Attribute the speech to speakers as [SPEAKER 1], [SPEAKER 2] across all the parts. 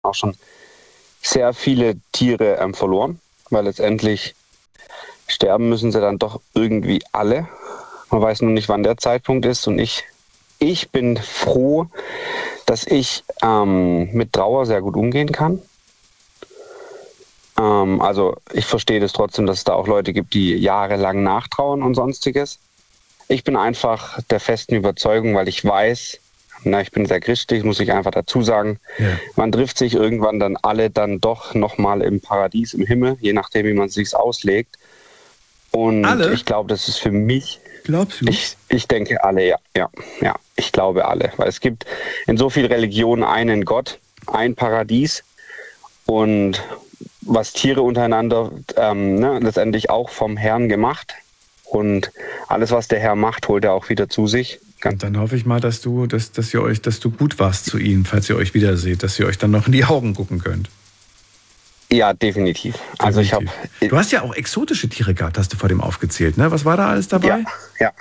[SPEAKER 1] auch schon sehr viele Tiere verloren, weil letztendlich sterben müssen sie dann doch irgendwie alle. Man weiß nur nicht, wann der Zeitpunkt ist, und ich bin froh, dass ich mit Trauer sehr gut umgehen kann. Also ich verstehe das trotzdem, dass es da auch Leute gibt, die jahrelang nachtrauern und sonstiges. Ich bin einfach der festen Überzeugung, weil ich weiß, ich bin sehr christlich, muss ich einfach dazu sagen, man trifft sich irgendwann dann alle dann doch nochmal im Paradies, im Himmel, je nachdem, wie man es sich auslegt. Und alle? Ich glaube, das ist für mich...
[SPEAKER 2] Glaubst du?
[SPEAKER 1] Ich denke alle, ja. Ich glaube alle. Weil es gibt in so vielen Religionen einen Gott, ein Paradies, und was Tiere untereinander letztendlich auch vom Herrn gemacht. Und alles, was der Herr macht, holt er auch wieder zu sich.
[SPEAKER 2] Und dann hoffe ich mal, dass du gut warst zu ihm, falls ihr euch wiederseht, dass ihr euch dann noch in die Augen gucken könnt.
[SPEAKER 1] Ja, definitiv. Also
[SPEAKER 2] du hast ja auch exotische Tiere gehabt, hast du vor dem aufgezählt, ne? Was war da alles dabei?
[SPEAKER 1] Ja.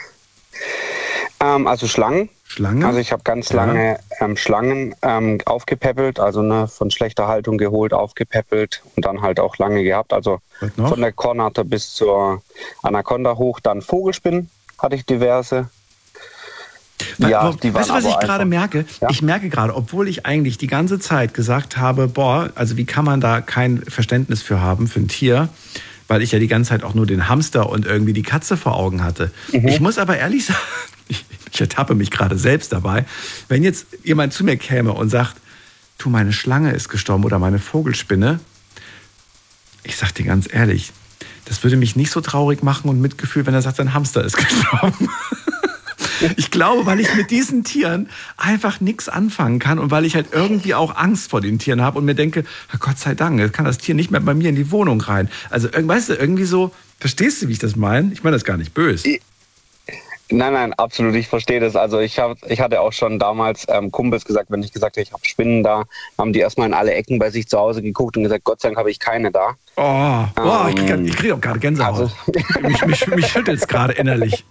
[SPEAKER 1] Also Schlangen.
[SPEAKER 2] Schlangen?
[SPEAKER 1] Also ich habe ganz lange Schlangen aufgepäppelt, also von schlechter Haltung geholt, aufgepäppelt und dann halt auch lange gehabt. Also von der Kornatter bis zur Anaconda hoch. Dann Vogelspinnen hatte ich diverse.
[SPEAKER 2] Ja, weißt du, was ich gerade merke? Ja? Ich merke gerade, obwohl ich eigentlich die ganze Zeit gesagt habe, also wie kann man da kein Verständnis für haben, für ein Tier, weil ich ja die ganze Zeit auch nur den Hamster und irgendwie die Katze vor Augen hatte. Ich muss aber ehrlich sagen, ich ertappe mich gerade selbst dabei, wenn jetzt jemand zu mir käme und sagt, du, meine Schlange ist gestorben oder meine Vogelspinne, ich sag dir ganz ehrlich, das würde mich nicht so traurig machen und Mitgefühl, wenn er sagt, sein Hamster ist gestorben. Ich glaube, weil ich mit diesen Tieren einfach nichts anfangen kann und weil ich halt irgendwie auch Angst vor den Tieren habe und mir denke, Gott sei Dank, jetzt kann das Tier nicht mehr bei mir in die Wohnung rein. Also, weißt du, irgendwie so, verstehst du, wie ich das meine? Ich meine das gar nicht böse.
[SPEAKER 1] Nein, absolut, ich verstehe das. Also ich hatte auch schon damals Kumpels gesagt, wenn ich gesagt habe, ich habe Spinnen da, haben die erstmal in alle Ecken bei sich zu Hause geguckt und gesagt, Gott sei Dank habe ich keine da.
[SPEAKER 2] Ich kriege auch gerade Gänsehaut. Also, mich schüttelt es gerade innerlich.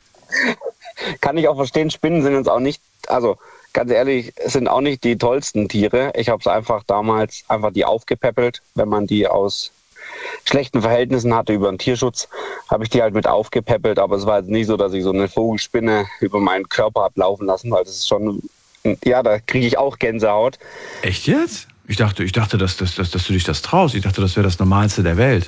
[SPEAKER 1] Kann ich auch verstehen, Spinnen sind uns auch nicht, also ganz ehrlich, sind auch nicht die tollsten Tiere. Ich habe es damals die aufgepäppelt, wenn man die aus schlechten Verhältnissen hatte über den Tierschutz, habe ich die halt mit aufgepäppelt, aber es war jetzt nicht so, dass ich so eine Vogelspinne über meinen Körper habe laufen lassen, weil das ist schon, da kriege ich auch Gänsehaut.
[SPEAKER 2] Echt jetzt? Ich dachte, dass du dich das traust. Ich dachte, das wäre das Normalste der Welt.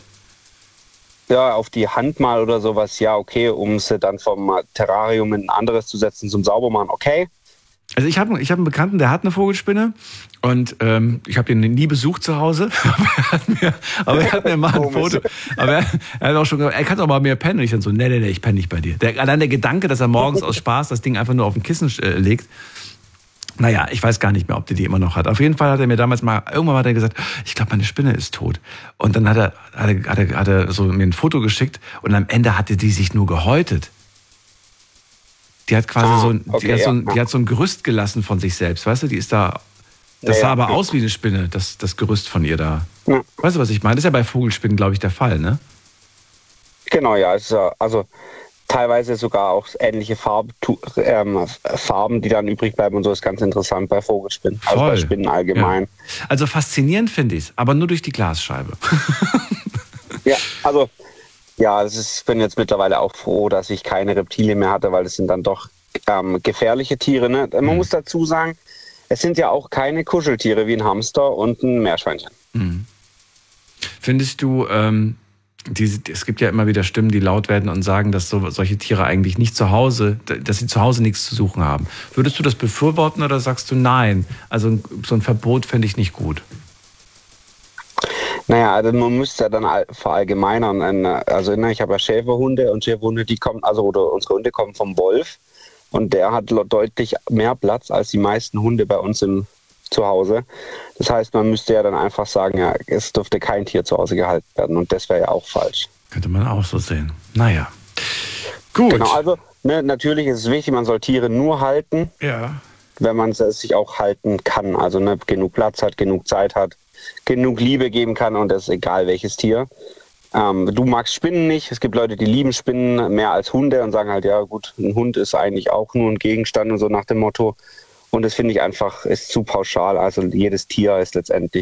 [SPEAKER 1] Ja, auf die Hand mal oder sowas, ja, okay, um sie dann vom Terrarium in ein anderes zu setzen zum Saubermachen, okay.
[SPEAKER 2] Also ich hab einen Bekannten, der hat eine Vogelspinne und ich habe ihn nie besucht zu Hause, aber er hat mir mal ein Foto, aber er hat auch schon gesagt, er kann doch mal mehr pennen. Und ich dann so, nee, ich penne nicht bei dir. Allein der Gedanke, dass er morgens aus Spaß das Ding einfach nur auf ein Kissen legt, naja, ich weiß gar nicht mehr, ob der die immer noch hat. Auf jeden Fall hat er mir damals irgendwann hat er gesagt, ich glaube, meine Spinne ist tot. Und dann hat er so mir ein Foto geschickt und am Ende hatte die sich nur gehäutet. Die hat quasi die hat so ein Gerüst gelassen von sich selbst, weißt du? Die ist da, das sah aber aus wie eine Spinne, das Gerüst von ihr da. Ja. Weißt du, was ich meine? Das ist ja bei Vogelspinnen, glaube ich, der Fall, ne?
[SPEAKER 1] Genau, ja. Also teilweise sogar auch ähnliche Farben, die dann übrig bleiben und so, ist ganz interessant bei Vogelspinnen.
[SPEAKER 2] Voll.
[SPEAKER 1] Also bei Spinnen allgemein.
[SPEAKER 2] Ja. Also faszinierend finde ich es, aber nur durch die Glasscheibe.
[SPEAKER 1] Ich bin jetzt mittlerweile auch froh, dass ich keine Reptilien mehr hatte, weil das sind dann doch gefährliche Tiere. Ne? Man muss dazu sagen, es sind ja auch keine Kuscheltiere wie ein Hamster und ein Meerschweinchen.
[SPEAKER 2] Mhm. Findest du, es gibt ja immer wieder Stimmen, die laut werden und sagen, dass solche Tiere eigentlich nicht dass sie zu Hause nichts zu suchen haben. Würdest du das befürworten oder sagst du nein? Also so ein Verbot fände ich nicht gut.
[SPEAKER 1] Naja, also man müsste ja dann verallgemeinern. Also ich habe ja Schäferhunde und Schäferhunde, oder unsere Hunde kommen vom Wolf und der hat deutlich mehr Platz als die meisten Hunde bei uns zu Hause. Das heißt, man müsste ja dann einfach sagen, ja, es dürfte kein Tier zu Hause gehalten werden und das wäre ja auch falsch.
[SPEAKER 2] Könnte man auch so sehen. Naja, gut.
[SPEAKER 1] Genau, also natürlich ist es wichtig, man soll Tiere nur halten, wenn man es sich auch halten kann. Also genug Platz hat, genug Zeit hat, genug Liebe geben kann und das ist egal welches Tier. Du magst Spinnen nicht. Es gibt Leute, die lieben Spinnen mehr als Hunde und sagen halt, ja gut, ein Hund ist eigentlich auch nur ein Gegenstand und so nach dem Motto. Und das finde ich einfach, ist zu pauschal. Also jedes Tier ist letztendlich